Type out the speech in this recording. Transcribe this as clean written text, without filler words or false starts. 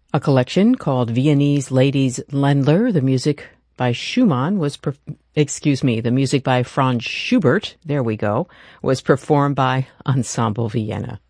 A collection called Viennese Ladies Ländler. The music by Schumann was, the music by Franz Schubert, there we go, was performed by Ensemble Vienna.